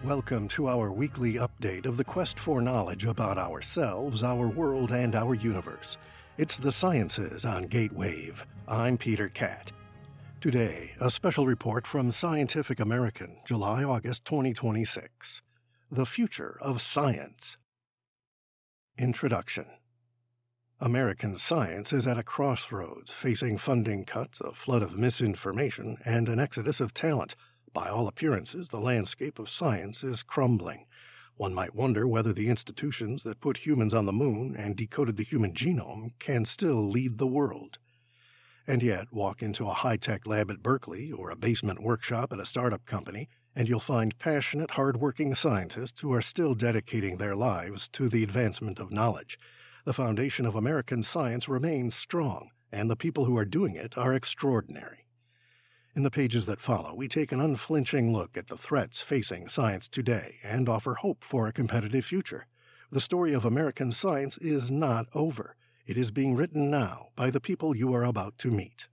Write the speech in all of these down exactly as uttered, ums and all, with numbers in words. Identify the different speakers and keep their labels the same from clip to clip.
Speaker 1: Welcome to our weekly update of the quest for knowledge about ourselves, our world, and our universe. It's the Sciences on Gatewave. I'm Peter Catt. Today, a special report from Scientific American, July-August twenty twenty-six. The Future of Science. Introduction. American science is at a crossroads, facing funding cuts, a flood of misinformation, and an exodus of talent. By all appearances, the landscape of science is crumbling. One might wonder whether the institutions that put humans on the moon and decoded the human genome can still lead the world. And yet, walk into a high-tech lab at Berkeley or a basement workshop at a startup company, and you'll find passionate, hard-working scientists who are still dedicating their lives to the advancement of knowledge. The foundation of American science remains strong, and the people who are doing it are extraordinary. In the pages that follow, we take an unflinching look at the threats facing science today and offer hope for a competitive future. The story of American science is not over. It is being written now by the people you are about to meet.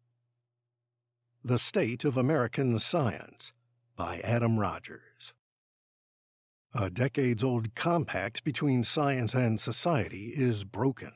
Speaker 1: The State of American Science by Adam Rogers. A decades-old compact between science and society is broken.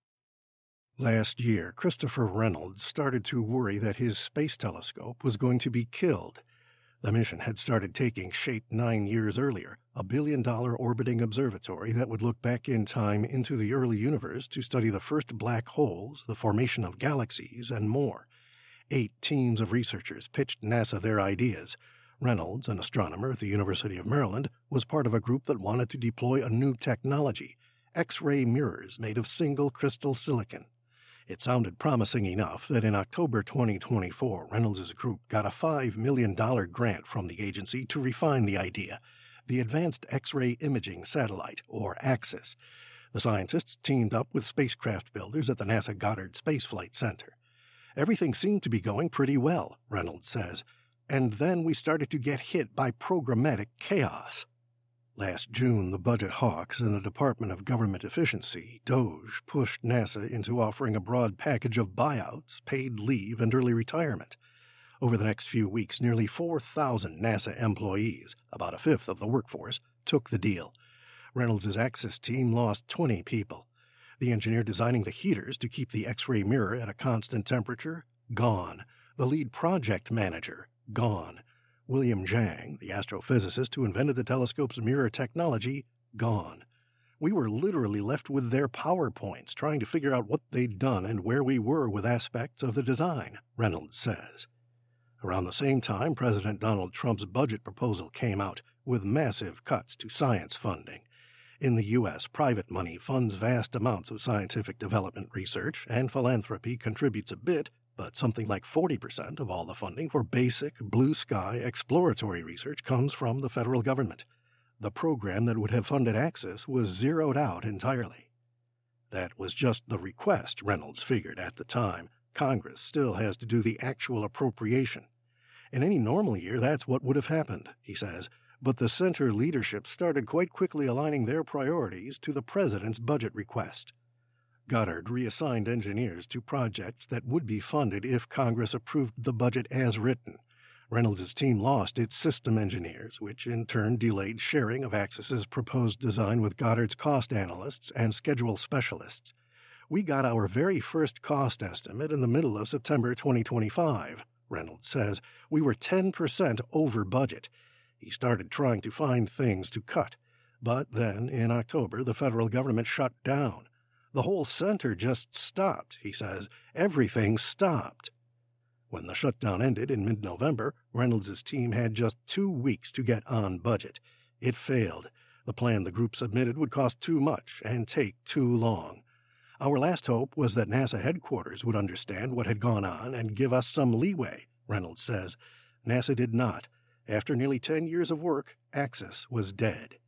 Speaker 1: Last year, Christopher Reynolds started to worry that his space telescope was going to be killed. The mission had started taking shape nine years earlier, a billion-dollar orbiting observatory that would look back in time into the early universe to study the first black holes, the formation of galaxies, and more. Eight teams of researchers pitched NASA their ideas. Reynolds, an astronomer at the University of Maryland, was part of a group that wanted to deploy a new technology, X-ray mirrors made of single crystal silicon. It sounded promising enough that in October twenty twenty-four, Reynolds' group got a five million dollars grant from the agency to refine the idea, the Advanced X-ray Imaging Satellite, or AXIS. The scientists teamed up with spacecraft builders at the NASA Goddard Space Flight Center. Everything seemed to be going pretty well, Reynolds says, and then we started to get hit by programmatic chaos. Last June, the budget hawks in the Department of Government Efficiency, DOGE, pushed NASA into offering a broad package of buyouts, paid leave, and early retirement. Over the next few weeks, nearly four thousand NASA employees, about a fifth of the workforce, took the deal. Reynolds' AXIS team lost twenty people. The engineer designing the heaters to keep the X-ray mirror at a constant temperature, gone. The lead project manager, gone. William Zhang, the astrophysicist who invented the telescope's mirror technology, gone. We were literally left with their PowerPoints trying to figure out what they'd done and where we were with aspects of the design, Reynolds says. Around the same time, President Donald Trump's budget proposal came out with massive cuts to science funding. In the U S, private money funds vast amounts of scientific development research, and philanthropy contributes a bit, but something like forty percent of all the funding for basic, blue-sky, exploratory research comes from the federal government. The program that would have funded AXIS was zeroed out entirely. That was just the request, Reynolds figured at the time. Congress still has to do the actual appropriation. In any normal year, that's what would have happened, he says, but the center leadership started quite quickly aligning their priorities to the president's budget request. Goddard reassigned engineers to projects that would be funded if Congress approved the budget as written. Reynolds' team lost its system engineers, which in turn delayed sharing of AXIS's proposed design with Goddard's cost analysts and schedule specialists. We got our very first cost estimate in the middle of September twenty twenty-five, Reynolds says. We were ten percent over budget. He started trying to find things to cut. But then, in October, the federal government shut down. The whole center just stopped, he says. Everything stopped. When the shutdown ended in mid-November, Reynolds' team had just two weeks to get on budget. It failed. The plan the group submitted would cost too much and take too long. Our last hope was that NASA headquarters would understand what had gone on and give us some leeway, Reynolds says. NASA did not. After nearly ten years of work, AXIS was dead.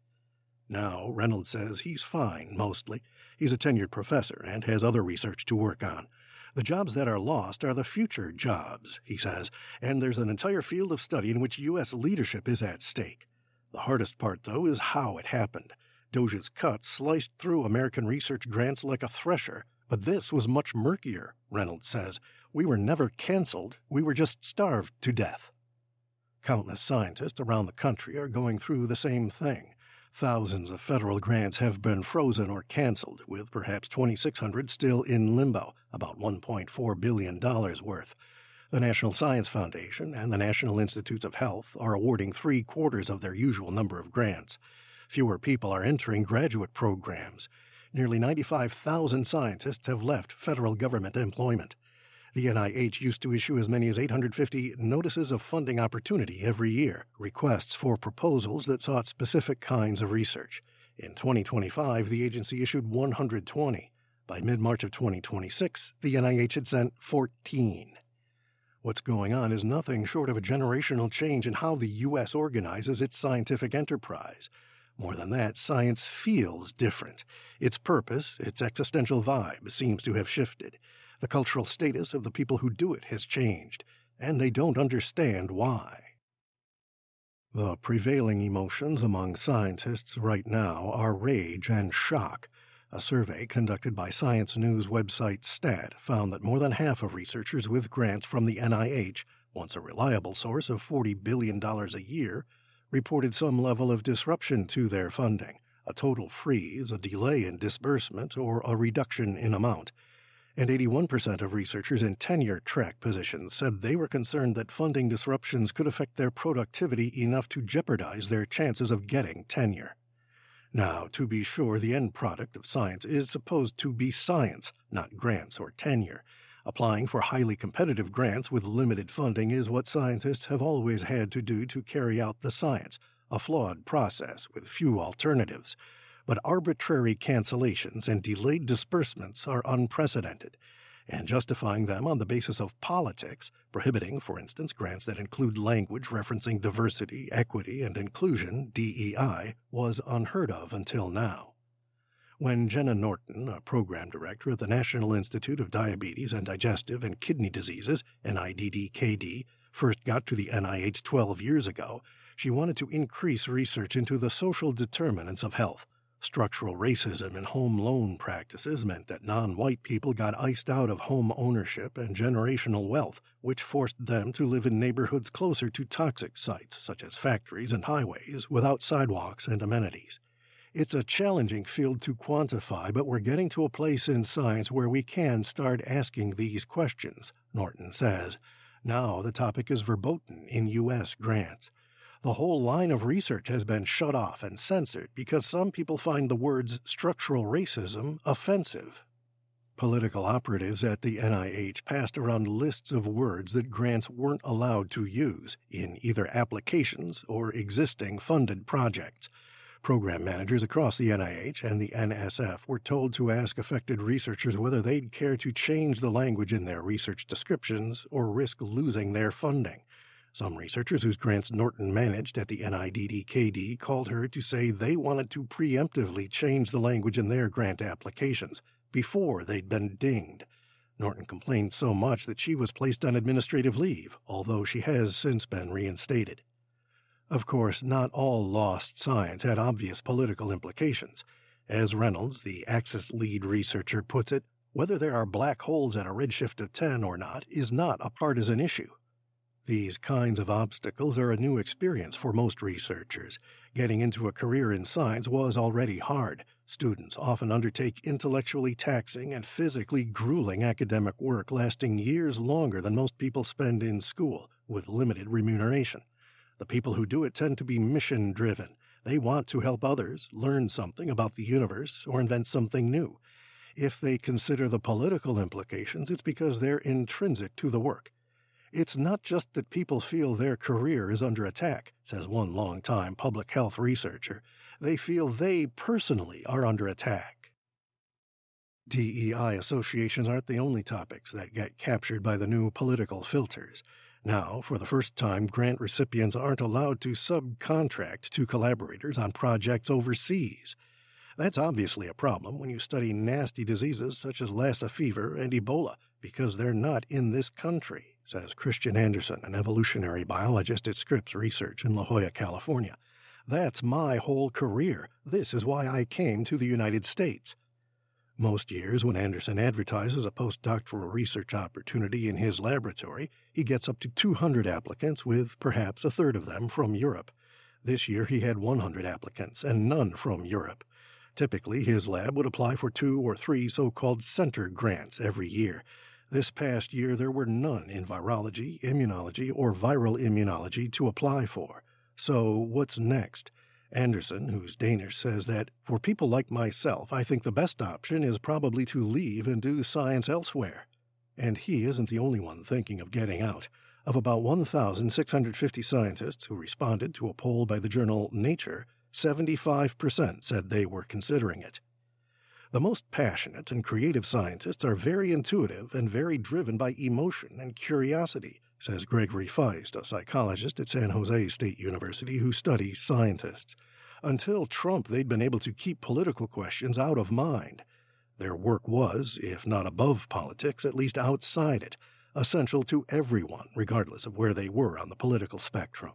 Speaker 1: Now, Reynolds says he's fine, mostly. He's a tenured professor and has other research to work on. The jobs that are lost are the future jobs, he says, and there's an entire field of study in which U S leadership is at stake. The hardest part, though, is how it happened. DOGE's cuts sliced through American research grants like a thresher, but this was much murkier, Reynolds says. We were never canceled, we were just starved to death. Countless scientists around the country are going through the same thing. Thousands of federal grants have been frozen or canceled, with perhaps twenty-six hundred still in limbo, about one point four billion dollars worth. The National Science Foundation and the National Institutes of Health are awarding three-quarters of their usual number of grants. Fewer people are entering graduate programs. Nearly ninety-five thousand scientists have left federal government employment. The N I H used to issue as many as eight hundred fifty notices of funding opportunity every year, requests for proposals that sought specific kinds of research. In twenty twenty-five, the agency issued one hundred twenty. By mid-March of twenty twenty-six, the N I H had sent fourteen. What's going on is nothing short of a generational change in how the U S organizes its scientific enterprise. More than that, science feels different. Its purpose, its existential vibe, seems to have shifted. The cultural status of the people who do it has changed, and they don't understand why. The prevailing emotions among scientists right now are rage and shock. A survey conducted by science news website STAT found that more than half of researchers with grants from the N I H, once a reliable source of forty billion dollars a year, reported some level of disruption to their funding, a total freeze, a delay in disbursement, or a reduction in amount. And eighty-one percent of researchers in tenure-track positions said they were concerned that funding disruptions could affect their productivity enough to jeopardize their chances of getting tenure. Now, to be sure, the end product of science is supposed to be science, not grants or tenure. Applying for highly competitive grants with limited funding is what scientists have always had to do to carry out the science, a flawed process with few alternatives. But arbitrary cancellations and delayed disbursements are unprecedented, and justifying them on the basis of politics, prohibiting, for instance, grants that include language referencing diversity, equity, and inclusion, D E I, was unheard of until now. When Jenna Norton, a program director at the National Institute of Diabetes and Digestive and Kidney Diseases, N I D D K D, first got to the N I H twelve years ago, she wanted to increase research into the social determinants of health. Structural racism in home loan practices meant that non-white people got iced out of home ownership and generational wealth, which forced them to live in neighborhoods closer to toxic sites, such as factories and highways, without sidewalks and amenities. It's a challenging field to quantify, but we're getting to a place in science where we can start asking these questions, Norton says. Now the topic is verboten in U S grants. The whole line of research has been shut off and censored because some people find the words structural racism offensive. Political operatives at the N I H passed around lists of words that grants weren't allowed to use in either applications or existing funded projects. Program managers across the N I H and the N S F were told to ask affected researchers whether they'd care to change the language in their research descriptions or risk losing their funding. Some researchers whose grants Norton managed at the N I D D K D called her to say they wanted to preemptively change the language in their grant applications before they'd been dinged. Norton complained so much that she was placed on administrative leave, although she has since been reinstated. Of course, not all lost science had obvious political implications. As Reynolds, the Axis lead researcher, puts it, whether there are black holes at a redshift of ten or not is not a partisan issue. These kinds of obstacles are a new experience for most researchers. Getting into a career in science was already hard. Students often undertake intellectually taxing and physically grueling academic work lasting years longer than most people spend in school, with limited remuneration. The people who do it tend to be mission-driven. They want to help others, learn something about the universe, or invent something new. If they consider the political implications, it's because they're intrinsic to the work. It's not just that people feel their career is under attack, says one long-time public health researcher. They feel they personally are under attack. D E I associations aren't the only topics that get captured by the new political filters. Now, for the first time, grant recipients aren't allowed to subcontract to collaborators on projects overseas. That's obviously a problem when you study nasty diseases such as Lassa fever and Ebola, because they're not in this country, says Christian Anderson, an evolutionary biologist at Scripps Research in La Jolla, California. That's my whole career. This is why I came to the United States. Most years, when Anderson advertises a postdoctoral research opportunity in his laboratory, he gets up to two hundred applicants, with perhaps a third of them from Europe. This year he had one hundred applicants, and none from Europe. Typically, his lab would apply for two or three so-called center grants every year. This past year, there were none in virology, immunology, or viral immunology to apply for. So, what's next? Anderson, who's Danish, says that, "For people like myself, I think the best option is probably to leave and do science elsewhere." And he isn't the only one thinking of getting out. Of about one thousand six hundred fifty scientists who responded to a poll by the journal Nature, seventy-five percent said they were considering it. The most passionate and creative scientists are very intuitive and very driven by emotion and curiosity, says Gregory Feist, a psychologist at San Jose State University who studies scientists. Until Trump, they'd been able to keep political questions out of mind. Their work was, if not above politics, at least outside it, essential to everyone, regardless of where they were on the political spectrum.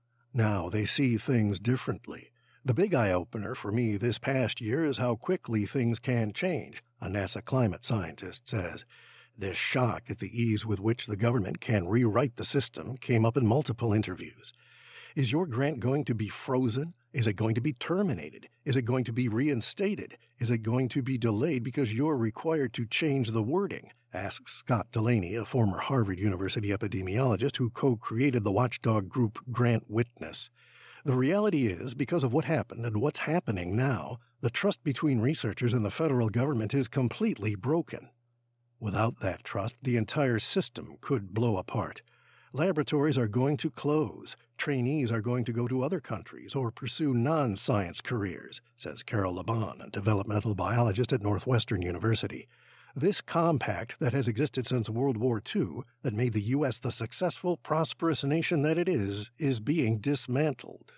Speaker 1: Now they see things differently. The big eye-opener for me this past year is how quickly things can change, a NASA climate scientist says. This shock at the ease with which the government can rewrite the system came up in multiple interviews. Is your grant going to be frozen? Is it going to be terminated? Is it going to be reinstated? Is it going to be delayed because you're required to change the wording? Asks Scott Delaney, a former Harvard University epidemiologist who co-created the watchdog group Grant Witness. The reality is, because of what happened and what's happening now, the trust between researchers and the federal government is completely broken. Without that trust, the entire system could blow apart. Laboratories are going to close. Trainees are going to go to other countries or pursue non-science careers, says Carol Laban, a developmental biologist at Northwestern University. This compact that has existed since World War Two, that made the U S the successful, prosperous nation that it is, is being dismantled.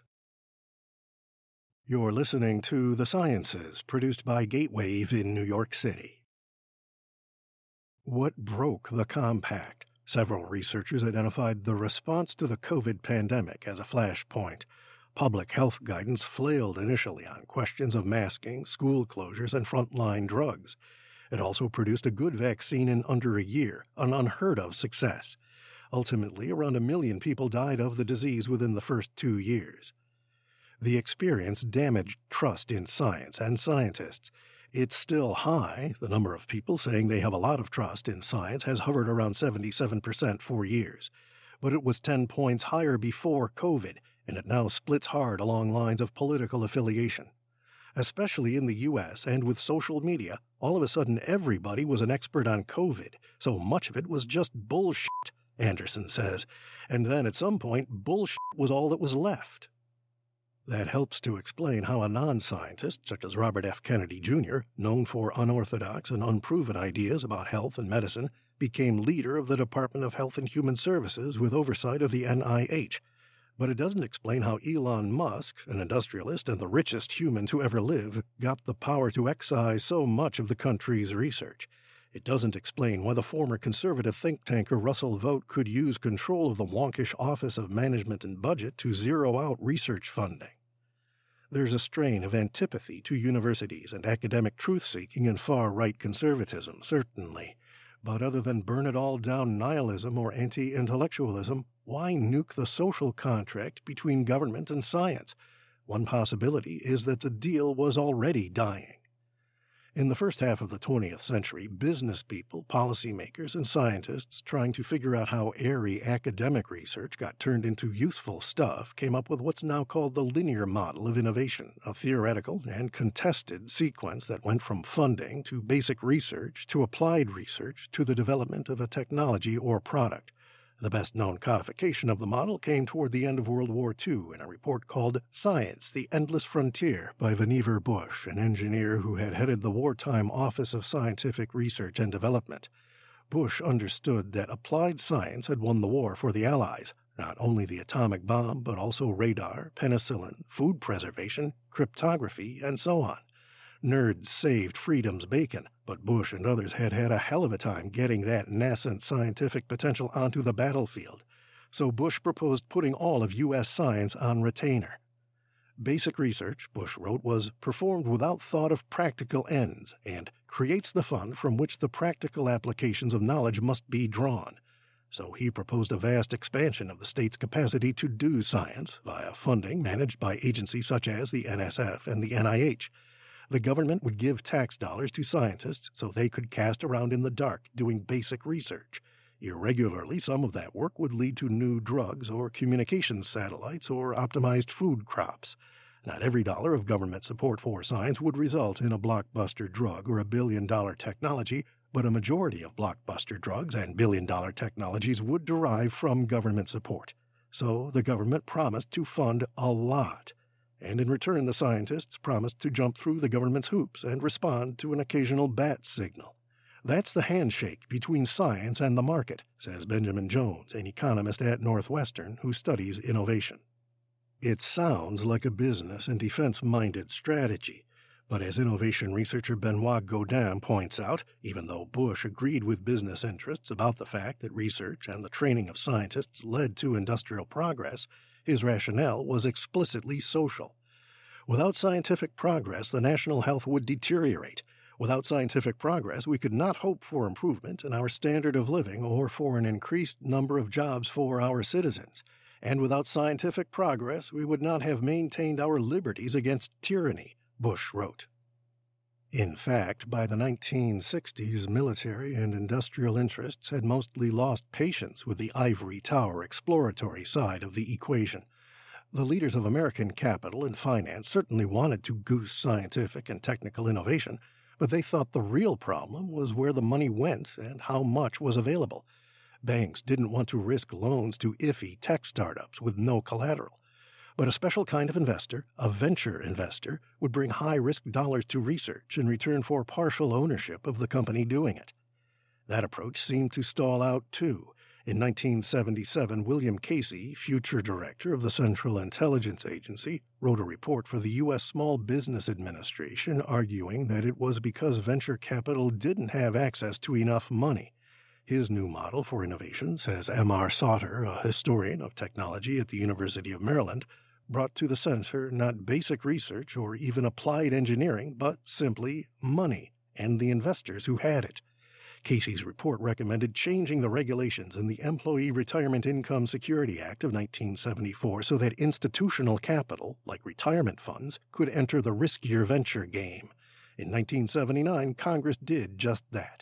Speaker 1: You're listening to The Sciences, produced by Gatewave in New York City. What broke the compact? Several researchers identified the response to the COVID pandemic as a flashpoint. Public health guidance flailed initially on questions of masking, school closures, and frontline drugs. It also produced a good vaccine in under a year, an unheard-of success. Ultimately, around a million people died of the disease within the first two years. The experience damaged trust in science and scientists. It's still high. The number of people saying they have a lot of trust in science has hovered around seventy-seven percent for years. But it was ten points higher before COVID, and it now splits hard along lines of political affiliation. Especially in the U S and with social media, all of a sudden everybody was an expert on COVID, so much of it was just bullshit, Anderson says, and then at some point bullshit was all that was left. That helps to explain how a non-scientist, such as Robert F. Kennedy Junior, known for unorthodox and unproven ideas about health and medicine, became leader of the Department of Health and Human Services with oversight of the N I H. But it doesn't explain how Elon Musk, an industrialist and the richest human to ever live, got the power to excise so much of the country's research. It doesn't explain why the former conservative think tanker Russell Vogt could use control of the wonkish Office of Management and Budget to zero out research funding. There's a strain of antipathy to universities and academic truth-seeking and far-right conservatism, certainly. But other than burn-it-all-down nihilism or anti-intellectualism, why nuke the social contract between government and science? One possibility is that the deal was already dying. In the first half of the twentieth century, business people, policymakers, and scientists trying to figure out how airy academic research got turned into useful stuff came up with what's now called the linear model of innovation, a theoretical and contested sequence that went from funding to basic research to applied research to the development of a technology or product. The best-known codification of the model came toward the end of World War Two in a report called Science, the Endless Frontier by Vannevar Bush, an engineer who had headed the wartime Office of Scientific Research and Development. Bush understood that applied science had won the war for the Allies, not only the atomic bomb, but also radar, penicillin, food preservation, cryptography, and so on. Nerds saved freedom's bacon, but Bush and others had had a hell of a time getting that nascent scientific potential onto the battlefield. So Bush proposed putting all of U S science on retainer. Basic research, Bush wrote, was performed without thought of practical ends and creates the fund from which the practical applications of knowledge must be drawn. So he proposed a vast expansion of the state's capacity to do science via funding managed by agencies such as the N S F and the N I H. The government would give tax dollars to scientists so they could cast around in the dark doing basic research. Irregularly, some of that work would lead to new drugs or communications satellites or optimized food crops. Not every dollar of government support for science would result in a blockbuster drug or a billion-dollar technology, but a majority of blockbuster drugs and billion-dollar technologies would derive from government support. So the government promised to fund a lot. And in return, the scientists promised to jump through the government's hoops and respond to an occasional bat signal. That's the handshake between science and the market, says Benjamin Jones, an economist at Northwestern who studies innovation. It sounds like a business and defense-minded strategy, but as innovation researcher Benoit Godin points out, even though Bush agreed with business interests about the fact that research and the training of scientists led to industrial progress, his rationale was explicitly social. Without scientific progress, the national health would deteriorate. Without scientific progress, we could not hope for improvement in our standard of living or for an increased number of jobs for our citizens. And without scientific progress, we would not have maintained our liberties against tyranny, Bush wrote. In fact, by the nineteen sixties, military and industrial interests had mostly lost patience with the ivory tower exploratory side of the equation. The leaders of American capital and finance certainly wanted to goose scientific and technical innovation, but they thought the real problem was where the money went and how much was available. Banks didn't want to risk loans to iffy tech startups with no collateral. But a special kind of investor, a venture investor, would bring high-risk dollars to research in return for partial ownership of the company doing it. That approach seemed to stall out, too. In nineteen seventy-seven, William Casey, future director of the Central Intelligence Agency, wrote a report for the U S Small Business Administration arguing that it was because venture capital didn't have access to enough money. His new model for innovation, says M R Sauter, a historian of technology at the University of Maryland, brought to the center not basic research or even applied engineering, but simply money and the investors who had it. Casey's report recommended changing the regulations in the Employee Retirement Income Security Act of nineteen seventy-four so that institutional capital, like retirement funds, could enter the riskier venture game. In nineteen seventy-nine, Congress did just that.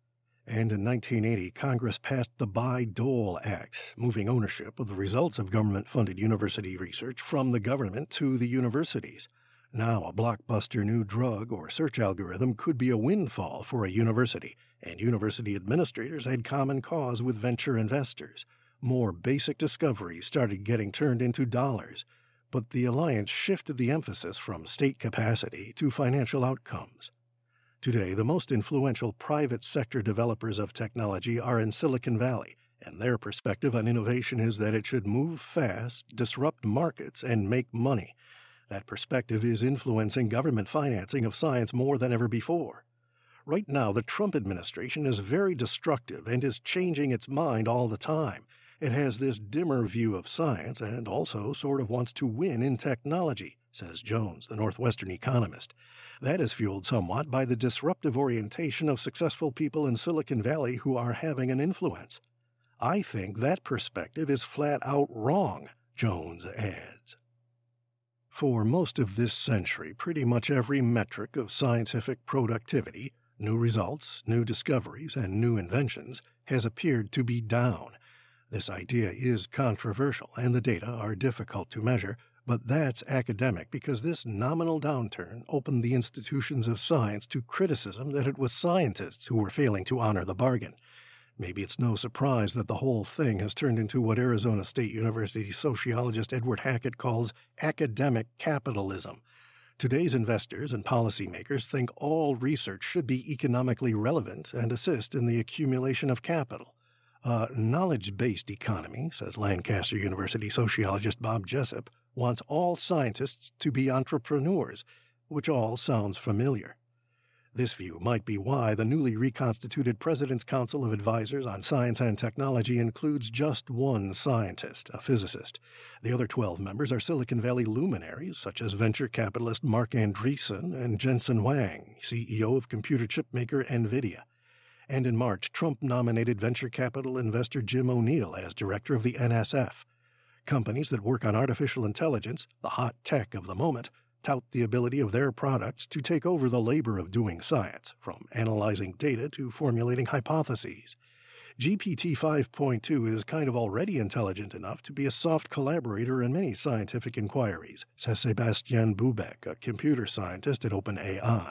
Speaker 1: And in nineteen eighty, Congress passed the Bayh-Dole Act, moving ownership of the results of government-funded university research from the government to the universities. Now, a blockbuster new drug or search algorithm could be a windfall for a university, and university administrators had common cause with venture investors. More basic discoveries started getting turned into dollars, but the alliance shifted the emphasis from state capacity to financial outcomes. Today, the most influential private sector developers of technology are in Silicon Valley, and their perspective on innovation is that it should move fast, disrupt markets, and make money. That perspective is influencing government financing of science more than ever before. Right now, the Trump administration is very destructive and is changing its mind all the time. It has this dimmer view of science and also sort of wants to win in technology, says Jones, the Northwestern economist. That is fueled somewhat by the disruptive orientation of successful people in Silicon Valley who are having an influence. I think that perspective is flat out wrong, Jones adds. For most of this century, pretty much every metric of scientific productivity, new results, new discoveries, and new inventions, has appeared to be down. This idea is controversial, and the data are difficult to measure, but that's academic because this nominal downturn opened the institutions of science to criticism that it was scientists who were failing to honor the bargain. Maybe it's no surprise that the whole thing has turned into what Arizona State University sociologist Edward Hackett calls academic capitalism. Today's investors and policymakers think all research should be economically relevant and assist in the accumulation of capital. A knowledge-based economy, says Lancaster University sociologist Bob Jessup, wants all scientists to be entrepreneurs, which all sounds familiar. This view might be why the newly reconstituted President's Council of Advisors on Science and Technology includes just one scientist, a physicist. The other twelve members are Silicon Valley luminaries such as venture capitalist Mark Andreessen and Jensen Huang, C E O of computer chip maker NVIDIA. And in March, Trump nominated venture capital investor Jim O'Neill as director of the N S F. Companies that work on artificial intelligence, the hot tech of the moment, tout the ability of their products to take over the labor of doing science, from analyzing data to formulating hypotheses. G P T five point two is kind of already intelligent enough to be a soft collaborator in many scientific inquiries, says Sebastian Bubeck, a computer scientist at OpenAI.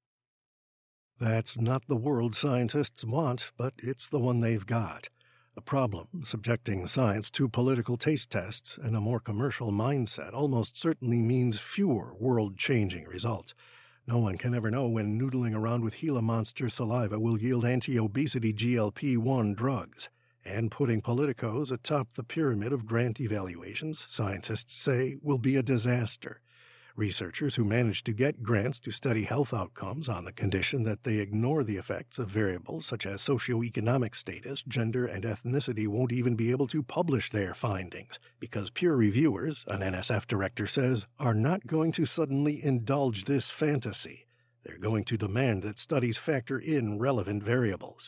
Speaker 1: That's not the world scientists want, but it's the one they've got. The problem, subjecting science to political taste tests and a more commercial mindset, almost certainly means fewer world-changing results. No one can ever know when noodling around with Gila monster saliva will yield anti-obesity G L P one drugs. And putting politicos atop the pyramid of grant evaluations, scientists say, will be a disaster. Researchers who manage to get grants to study health outcomes on the condition that they ignore the effects of variables such as socioeconomic status, gender, and ethnicity won't even be able to publish their findings because peer reviewers, an N S F director says, are not going to suddenly indulge this fantasy. They're going to demand that studies factor in relevant variables.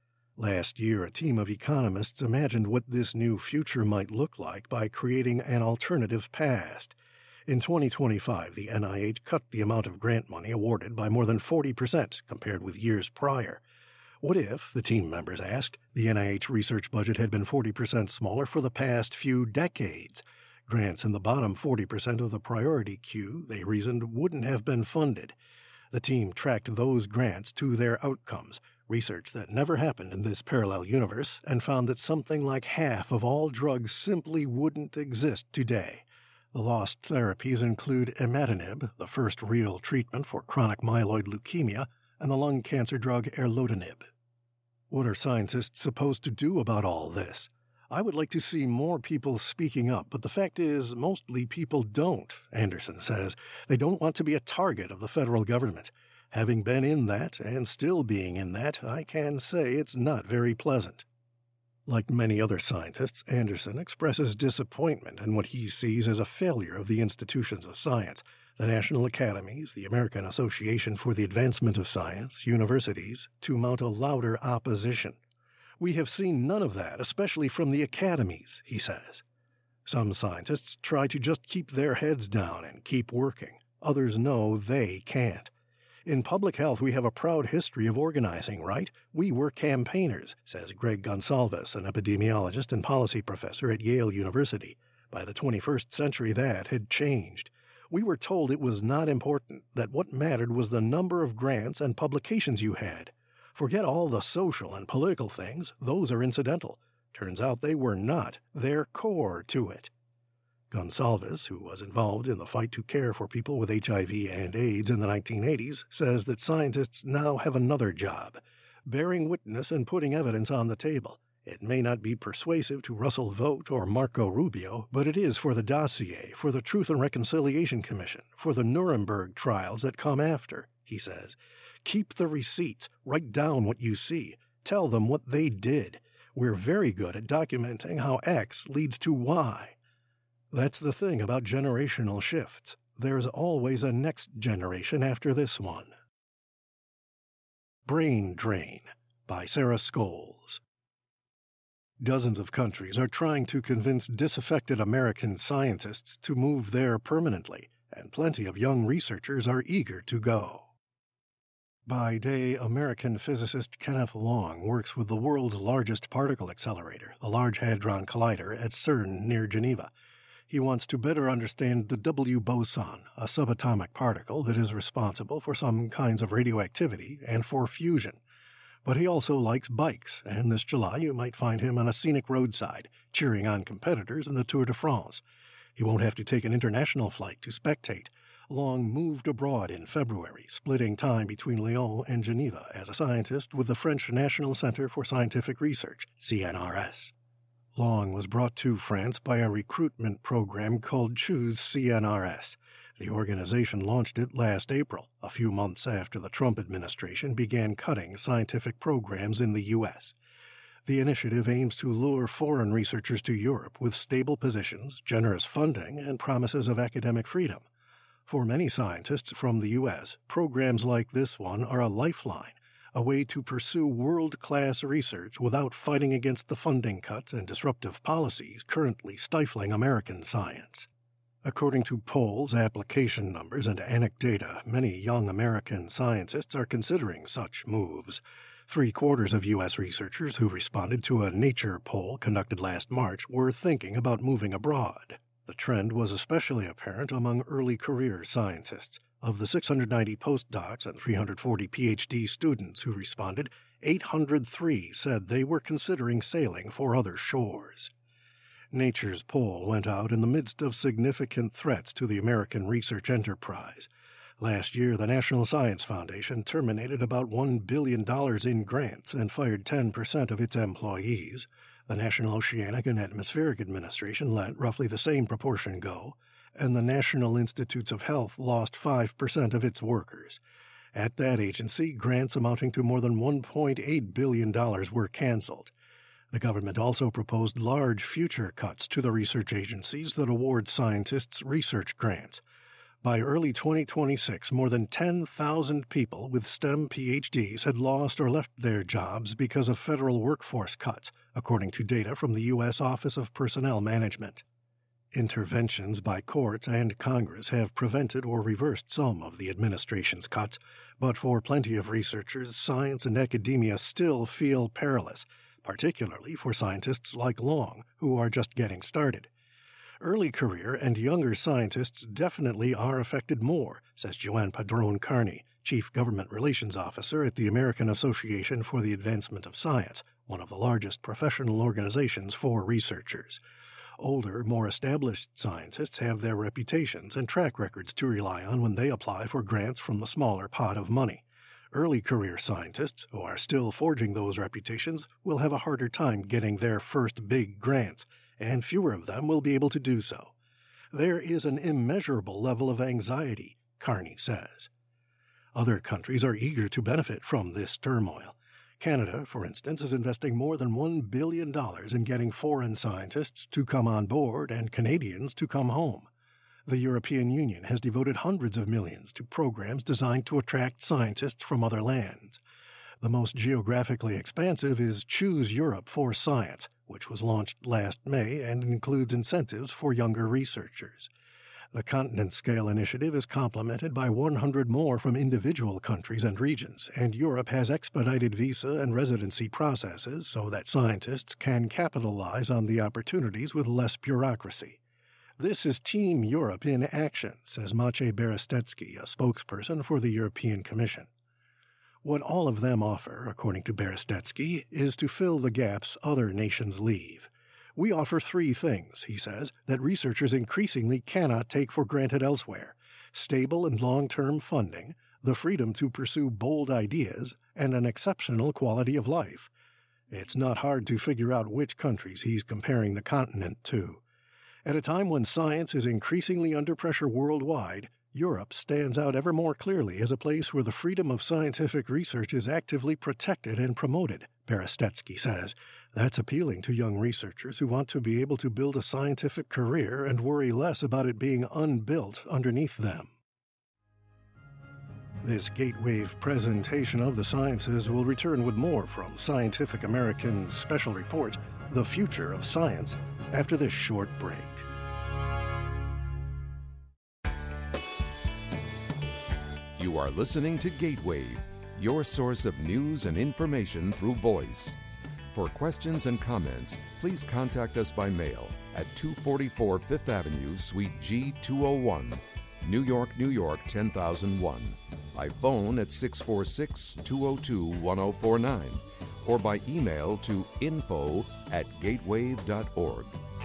Speaker 1: Last year, a team of economists imagined what this new future might look like by creating an alternative past. In twenty twenty-five, the N I H cut the amount of grant money awarded by more than forty percent compared with years prior. What if, the team members asked, the N I H research budget had been forty percent smaller for the past few decades? Grants in the bottom forty percent of the priority queue, they reasoned, wouldn't have been funded. The team tracked those grants to their outcomes, research that never happened in this parallel universe, and found that something like half of all drugs simply wouldn't exist today. The lost therapies include imatinib, the first real treatment for chronic myeloid leukemia, and the lung cancer drug erlotinib. What are scientists supposed to do about all this? I would like to see more people speaking up, but the fact is, mostly people don't, Anderson says. They don't want to be a target of the federal government. Having been in that, and still being in that, I can say it's not very pleasant. Like many other scientists, Anderson expresses disappointment in what he sees as a failure of the institutions of science, the national academies, the American Association for the Advancement of Science, universities, to mount a louder opposition. We have seen none of that, especially from the academies, he says. Some scientists try to just keep their heads down and keep working. Others know they can't. In public health, we have a proud history of organizing, right? We were campaigners, says Greg Gonsalves, an epidemiologist and policy professor at Yale University. By the twenty-first century, that had changed. We were told it was not important, that what mattered was the number of grants and publications you had. Forget all the social and political things, those are incidental. Turns out they were not. They're core to it. Gonsalves, who was involved in the fight to care for people with H I V and AIDS in the nineteen eighties, says that scientists now have another job, bearing witness and putting evidence on the table. It may not be persuasive to Russell Vought or Marco Rubio, but it is for the dossier, for the Truth and Reconciliation Commission, for the Nuremberg trials that come after, he says. Keep the receipts, write down what you see, tell them what they did. We're very good at documenting how X leads to Y. That's the thing about generational shifts. There's always a next generation after this one. Brain Drain by Sarah Scholes. Dozens of countries are trying to convince disaffected American scientists to move there permanently, and plenty of young researchers are eager to go. By day, American physicist Kenneth Long works with the world's largest particle accelerator, the Large Hadron Collider at CERN near Geneva. He wants to better understand the W boson, a subatomic particle that is responsible for some kinds of radioactivity and for fusion. But he also likes bikes, and this July you might find him on a scenic roadside, cheering on competitors in the Tour de France. He won't have to take an international flight to spectate. Long moved abroad in February, splitting time between Lyon and Geneva as a scientist with the French National Center for Scientific Research, C N R S. Long was brought to France by a recruitment program called Choose C N R S. The organization launched it last April, a few months after the Trump administration began cutting scientific programs in the U S. The initiative aims to lure foreign researchers to Europe with stable positions, generous funding, and promises of academic freedom. For many scientists from the U S, programs like this one are a lifeline, a way to pursue world-class research without fighting against the funding cuts and disruptive policies currently stifling American science. According to polls, application numbers, and anecdata, many young American scientists are considering such moves. Three-quarters of U S researchers who responded to a Nature poll conducted last March were thinking about moving abroad. The trend was especially apparent among early career scientists. Of the six hundred ninety postdocs and three hundred forty P H D students who responded, eight hundred three said they were considering sailing for other shores. Nature's poll went out in the midst of significant threats to the American research enterprise. Last year, the National Science Foundation terminated about one billion dollars in grants and fired ten percent of its employees. The National Oceanic and Atmospheric Administration let roughly the same proportion go, and the National Institutes of Health lost five percent of its workers. At that agency, grants amounting to more than one point eight billion dollars were canceled. The government also proposed large future cuts to the research agencies that award scientists research grants. By early twenty twenty-six, more than ten thousand people with STEM P H Ds had lost or left their jobs because of federal workforce cuts, according to data from the U S Office of Personnel Management. Interventions by courts and Congress have prevented or reversed some of the administration's cuts, but for plenty of researchers, science and academia still feel perilous, particularly for scientists like Long, who are just getting started. Early career and younger scientists definitely are affected more, says Joanne Padron-Carney, Chief Government Relations Officer at the American Association for the Advancement of Science, one of the largest professional organizations for researchers. Older, more established scientists have their reputations and track records to rely on when they apply for grants from the smaller pot of money. Early career scientists, who are still forging those reputations, will have a harder time getting their first big grants, and fewer of them will be able to do so. There is an immeasurable level of anxiety, Carney says. Other countries are eager to benefit from this turmoil. Canada, for instance, is investing more than one billion dollars in getting foreign scientists to come on board and Canadians to come home. The European Union has devoted hundreds of millions to programs designed to attract scientists from other lands. The most geographically expansive is Choose Europe for Science, which was launched last May and includes incentives for younger researchers. The continent-scale initiative is complemented by one hundred more from individual countries and regions, and Europe has expedited visa and residency processes so that scientists can capitalize on the opportunities with less bureaucracy. This is Team Europe in action, says Maciej Berestecki, a spokesperson for the European Commission. What all of them offer, according to Berestecki, is to fill the gaps other nations leave. We offer three things, he says, that researchers increasingly cannot take for granted elsewhere: stable and long-term funding, the freedom to pursue bold ideas, and an exceptional quality of life. It's not hard to figure out which countries he's comparing the continent to. At a time when science is increasingly under pressure worldwide, Europe stands out ever more clearly as a place where the freedom of scientific research is actively protected and promoted, Berestecki says. That's appealing to young researchers who want to be able to build a scientific career and worry less about it being unbuilt underneath them. This Gatewave presentation of the sciences will return with more from Scientific American's special report, The Future of Science, after this short break.
Speaker 2: You are listening to Gatewave, your source of news and information through voice. For questions and comments, please contact us by mail at two forty-four Fifth Avenue, Suite G two oh one, New York, New York ten thousand one, by phone at six four six, two oh two, one oh four nine, or by email to info at gatewave dot org.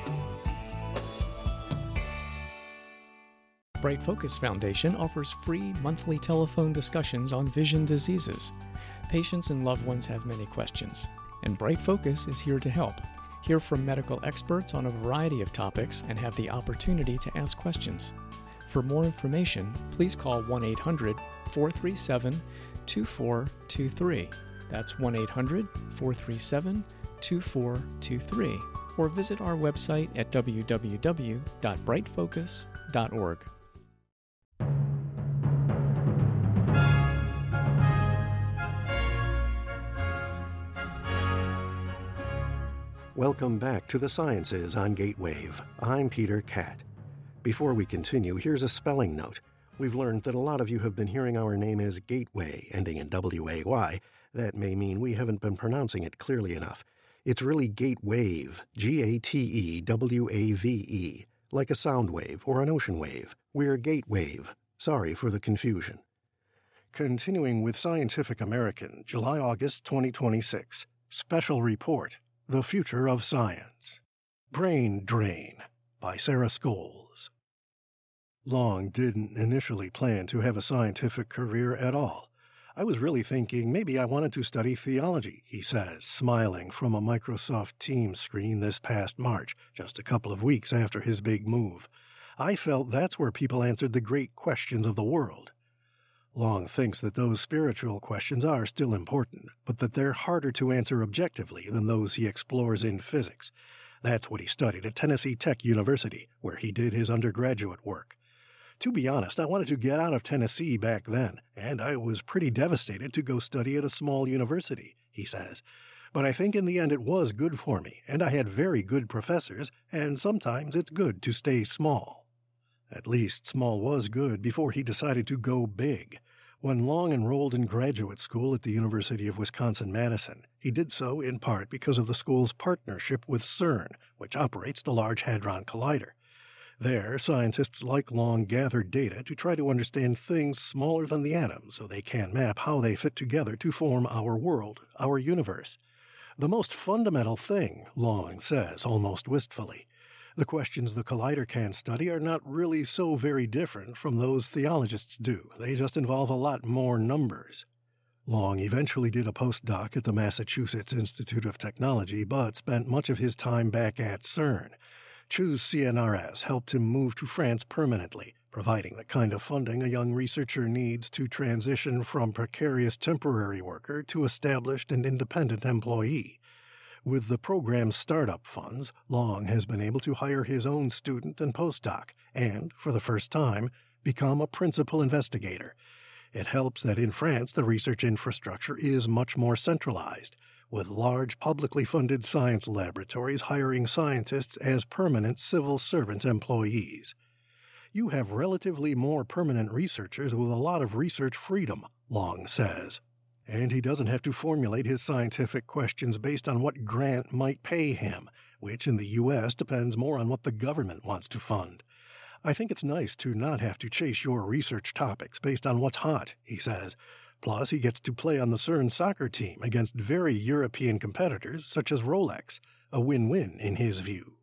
Speaker 3: Bright Focus Foundation offers free monthly telephone discussions on vision diseases. Patients and loved ones have many questions, and Bright Focus is here to help. Hear from medical experts on a variety of topics and have the opportunity to ask questions. For more information, please call one eight hundred, four three seven, two four two three. That's one eight hundred, four three seven, two four two three. Or visit our website at w w w dot bright focus dot org.
Speaker 1: Welcome back to the Sciences on Gatewave. I'm Peter Catt. Before we continue, here's a spelling note. We've learned that a lot of you have been hearing our name as Gateway, ending in W A Y. That may mean we haven't been pronouncing it clearly enough. It's really Gatewave, G A T E W A V E, like a sound wave or an ocean wave. We're Gatewave. Sorry for the confusion. Continuing with Scientific American, July-August twenty twenty-six. Special Report, The Future of Science. Brain Drain by Sarah Scholes. Long didn't initially plan to have a scientific career at all. I was really thinking maybe I wanted to study theology, he says, smiling from a Microsoft Teams screen this past March, just a couple of weeks after his big move. I felt that's where people answered the great questions of the world. Long thinks that those spiritual questions are still important, but that they're harder to answer objectively than those he explores in physics. That's what he studied at Tennessee Tech University, where he did his undergraduate work. To be honest, I wanted to get out of Tennessee back then, and I was pretty devastated to go study at a small university, he says. But I think in the end it was good for me, and I had very good professors, and sometimes it's good to stay small. At least small was good before he decided to go big. When Long enrolled in graduate school at the University of Wisconsin-Madison, he did so in part because of the school's partnership with CERN, which operates the Large Hadron Collider. There, scientists like Long gather data to try to understand things smaller than the atom so they can map how they fit together to form our world, our universe. The most fundamental thing, Long says almost wistfully. The questions the collider can study are not really so very different from those theologists do. They just involve a lot more numbers. Long eventually did a postdoc at the Massachusetts Institute of Technology, but spent much of his time back at CERN. Choose C N R S helped him move to France permanently, providing the kind of funding a young researcher needs to transition from precarious temporary worker to established and independent employee. With the program's startup funds, Long has been able to hire his own student and postdoc and, for the first time, become a principal investigator. It helps that in France the research infrastructure is much more centralized, with large publicly funded science laboratories hiring scientists as permanent civil servant employees. You have relatively more permanent researchers with a lot of research freedom, Long says. And he doesn't have to formulate his scientific questions based on what grant might pay him, which in the U S depends more on what the government wants to fund. I think it's nice to not have to chase your research topics based on what's hot, he says. Plus, he gets to play on the CERN soccer team against very European competitors such as Rolex, a win-win in his view.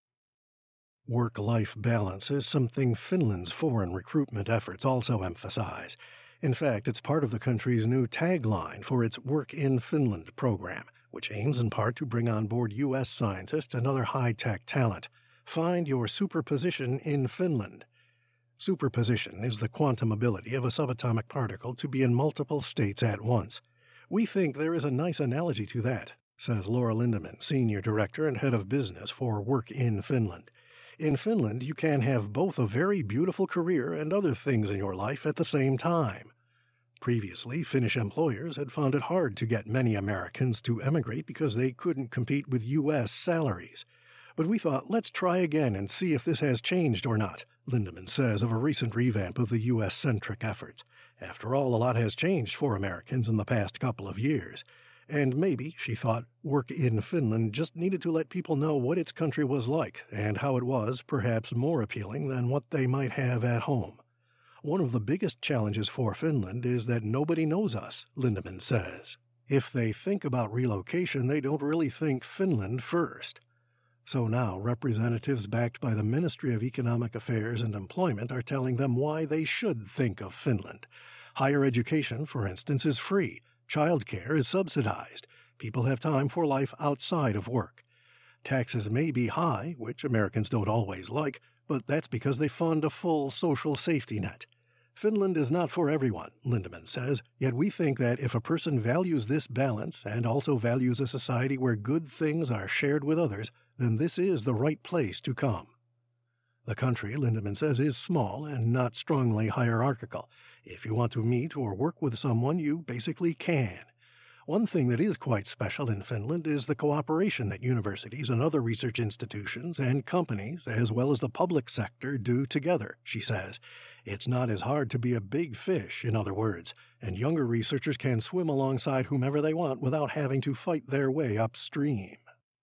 Speaker 1: Work-life balance is something Finland's foreign recruitment efforts also emphasize. In fact, it's part of the country's new tagline for its Work in Finland program, which aims in part to bring on board U S scientists and other high-tech talent. Find your superposition in Finland. Superposition is the quantum ability of a subatomic particle to be in multiple states at once. We think there is a nice analogy to that, says Laura Lindemann, Senior Director and Head of Business for Work in Finland. In Finland, you can have both a very beautiful career and other things in your life at the same time. Previously, Finnish employers had found it hard to get many Americans to emigrate because they couldn't compete with U S salaries. But we thought, let's try again and see if this has changed or not, Lindemann says of a recent revamp of the U S-centric efforts. After all, a lot has changed for Americans in the past couple of years. And maybe, she thought, Work in Finland just needed to let people know what its country was like and how it was perhaps more appealing than what they might have at home. One of the biggest challenges for Finland is that nobody knows us, Lindemann says. If they think about relocation, they don't really think Finland first. So now representatives backed by the Ministry of Economic Affairs and Employment are telling them why they should think of Finland. Higher education, for instance, is free. Childcare is subsidized. People have time for life outside of work. Taxes may be high, which Americans don't always like, but that's because they fund a full social safety net. Finland is not for everyone, Lindemann says, yet we think that if a person values this balance and also values a society where good things are shared with others, then this is the right place to come. The country, Lindemann says, is small and not strongly hierarchical. If you want to meet or work with someone, you basically can. One thing that is quite special in Finland is the cooperation that universities and other research institutions and companies, as well as the public sector, do together, she says. It's not as hard to be a big fish, in other words, and younger researchers can swim alongside whomever they want without having to fight their way upstream.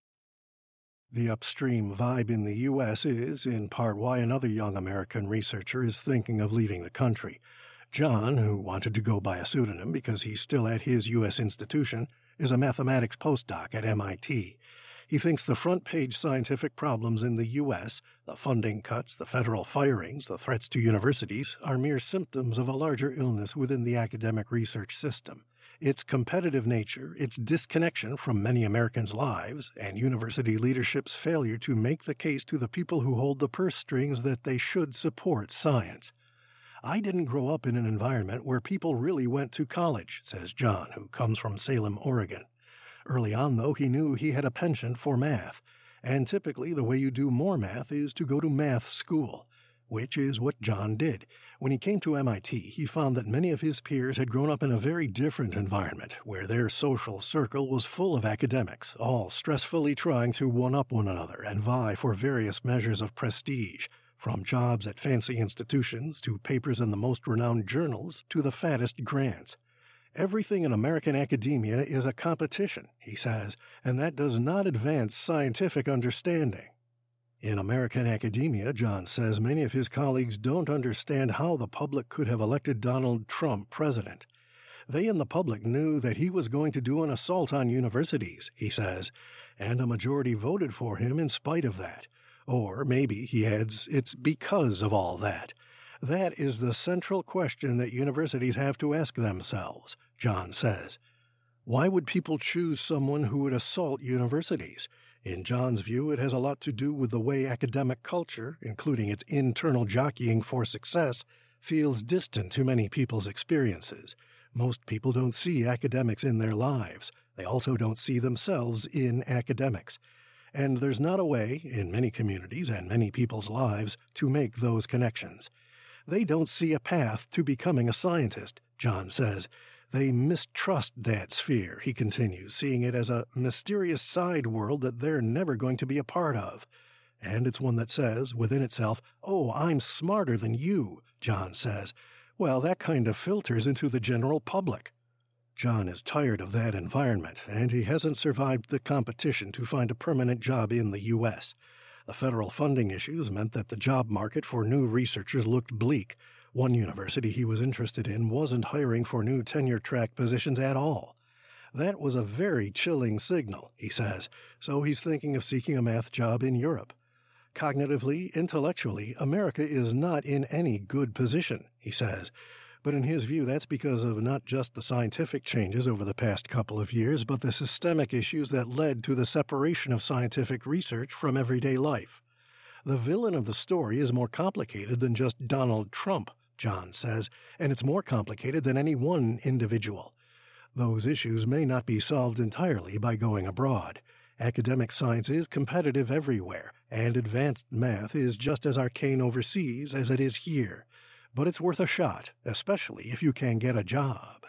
Speaker 1: The upstream vibe in the U S is, in part, why another young American researcher is thinking of leaving the country. John, who wanted to go by a pseudonym because he's still at his U S institution, is a mathematics postdoc at M I T. He thinks the front-page scientific problems in the U S, the funding cuts, the federal firings, the threats to universities, are mere symptoms of a larger illness within the academic research system. Its competitive nature, its disconnection from many Americans' lives, and university leadership's failure to make the case to the people who hold the purse strings that they should support science. I didn't grow up in an environment where people really went to college, says John, who comes from Salem, Oregon. Early on, though, he knew he had a penchant for math, and typically the way you do more math is to go to math school, which is what John did. When he came to M I T, he found that many of his peers had grown up in a very different environment, where their social circle was full of academics, all stressfully trying to one-up one another and vie for various measures of prestige, from jobs at fancy institutions to papers in the most renowned journals to the fattest grants. Everything in American academia is a competition, he says, and that does not advance scientific understanding. In American academia, John says, many of his colleagues don't understand how the public could have elected Donald Trump president. They and the public knew that he was going to do an assault on universities, he says, and a majority voted for him in spite of that. Or maybe, he adds, it's because of all that. That is the central question that universities have to ask themselves, John says. Why would people choose someone who would assault universities? In John's view, it has a lot to do with the way academic culture, including its internal jockeying for success, feels distant to many people's experiences. Most people don't see academics in their lives. They also don't see themselves in academics. And there's not a way, in many communities and many people's lives, to make those connections. They don't see a path to becoming a scientist, John says. They mistrust that sphere, he continues, seeing it as a mysterious side world that they're never going to be a part of. And it's one that says, within itself, oh, I'm smarter than you, John says. Well, that kind of filters into the general public. John is tired of that environment, and he hasn't survived the competition to find a permanent job in the U S. The federal funding issues meant that the job market for new researchers looked bleak. One university he was interested in wasn't hiring for new tenure-track positions at all. That was a very chilling signal, he says, so he's thinking of seeking a math job in Europe. Cognitively, intellectually, America is not in any good position, he says. But in his view, that's because of not just the scientific changes over the past couple of years, but the systemic issues that led to the separation of scientific research from everyday life. The villain of the story is more complicated than just Donald Trump, John says, and it's more complicated than any one individual. Those issues may not be solved entirely by going abroad. Academic science is competitive everywhere, and advanced math is just as arcane overseas as it is here. But it's worth a shot, especially if you can get a job.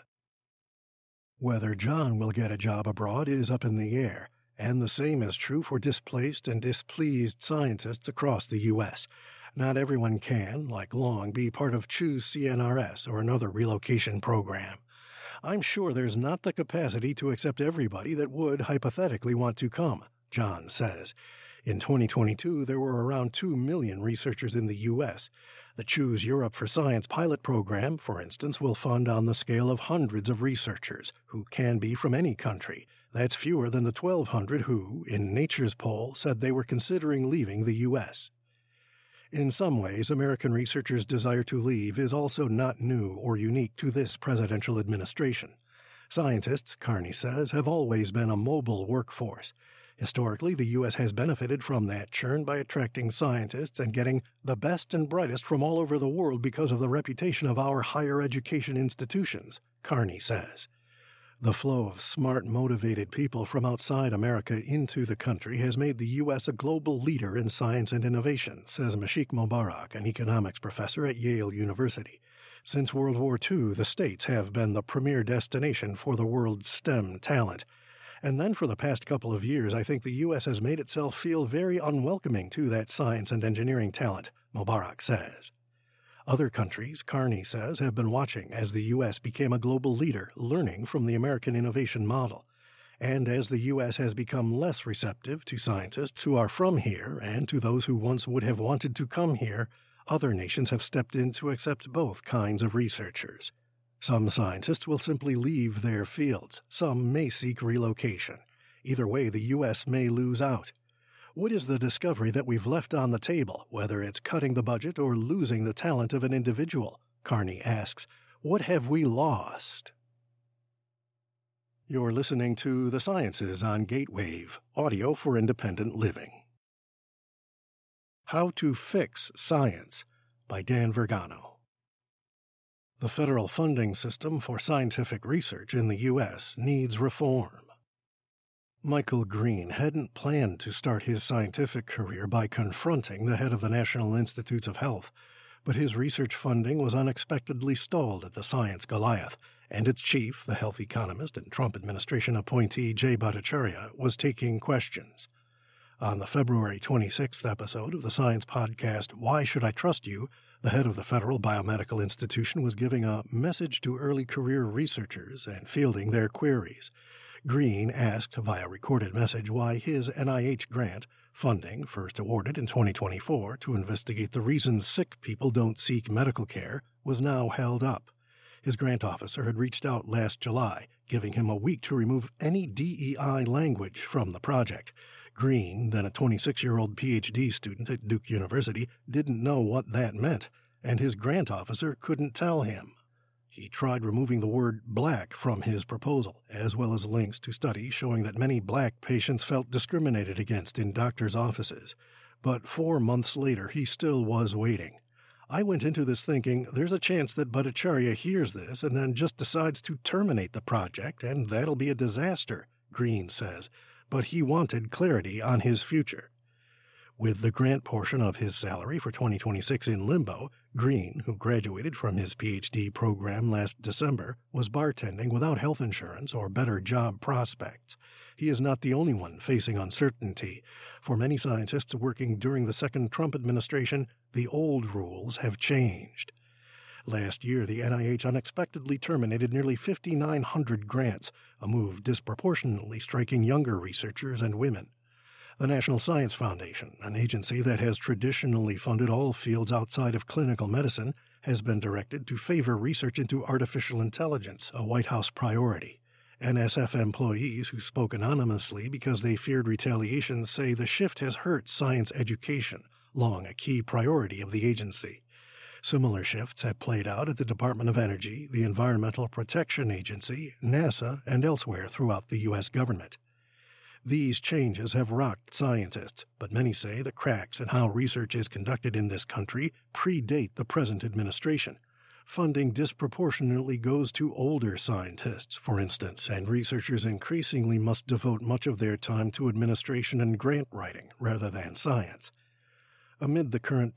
Speaker 1: Whether John will get a job abroad is up in the air, and the same is true for displaced and displeased scientists across the U S Not everyone can, like Long, be part of Choose C N R S or another relocation program. I'm sure there's not the capacity to accept everybody that would hypothetically want to come, John says. In twenty twenty-two, there were around two million researchers in the U S The Choose Europe for Science pilot program, for instance, will fund on the scale of hundreds of researchers, who can be from any country. That's fewer than the twelve hundred who, in Nature's poll, said they were considering leaving the U S In some ways, American researchers' desire to leave is also not new or unique to this presidential administration. Scientists, Carney says, have always been a mobile workforce. Historically, the U S has benefited from that churn by attracting scientists and getting the best and brightest from all over the world because of the reputation of our higher education institutions, Carney says. The flow of smart, motivated people from outside America into the country has made the U S a global leader in science and innovation, says Mashik Mobarak, an economics professor at Yale University. Since World War Two, the States have been the premier destination for the world's STEM talent. And then for the past couple of years, I think the U S has made itself feel very unwelcoming to that science and engineering talent, Mobarak says. Other countries, Carney says, have been watching as the U S became a global leader, learning from the American innovation model. And as the U S has become less receptive to scientists who are from here and to those who once would have wanted to come here, other nations have stepped in to accept both kinds of researchers. Some scientists will simply leave their fields. Some may seek relocation. Either way, the U S may lose out. What is the discovery that we've left on the table, whether it's cutting the budget or losing the talent of an individual? Carney asks. What have we lost? You're listening to The Sciences on Gatewave, audio for independent living. How to Fix Science by Dan Vergano. The federal funding system for scientific research in the U S needs reform. Michael Green hadn't planned to start his scientific career by confronting the head of the National Institutes of Health, but his research funding was unexpectedly stalled at the Science Goliath, and its chief, the health economist and Trump administration appointee Jay Bhattacharya, was taking questions. On the February twenty-sixth episode of the science podcast Why Should I Trust You?, the head of the Federal Biomedical Institution was giving a message to early career researchers and fielding their queries. Green asked via recorded message why his N I H grant, funding first awarded in twenty twenty-four to investigate the reasons sick people don't seek medical care, was now held up. His grant officer had reached out last July, giving him a week to remove any D E I language from the project. Green, then a twenty-six-year-old P H D student at Duke University, didn't know what that meant, and his grant officer couldn't tell him. He tried removing the word black from his proposal, as well as links to studies showing that many black patients felt discriminated against in doctors' offices. But four months later, he still was waiting. I went into this thinking there's a chance that Bhattacharya hears this and then just decides to terminate the project, and that'll be a disaster, Green says. But he wanted clarity on his future. With the grant portion of his salary for twenty twenty-six in limbo, Green, who graduated from his P H D program last December, was bartending without health insurance or better job prospects. He is not the only one facing uncertainty. For many scientists working during the second Trump administration, the old rules have changed. Last year, the N I H unexpectedly terminated nearly fifty-nine hundred grants, a move disproportionately striking younger researchers and women. The National Science Foundation, an agency that has traditionally funded all fields outside of clinical medicine, has been directed to favor research into artificial intelligence, a White House priority. N S F employees who spoke anonymously because they feared retaliation say the shift has hurt science education, long a key priority of the agency. Similar shifts have played out at the Department of Energy, the Environmental Protection Agency, NASA, and elsewhere throughout the U S government. These changes have rocked scientists, but many say the cracks in how research is conducted in this country predate the present administration. Funding disproportionately goes to older scientists, for instance, and researchers increasingly must devote much of their time to administration and grant writing rather than science. Amid the current